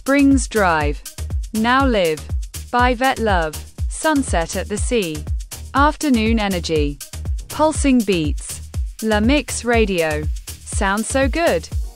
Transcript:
Springs Drive. Now Live. By Vet Love. Sunset at the Sea. Afternoon Energy. Pulsing Beats. La Mix Radio. Sounds so good.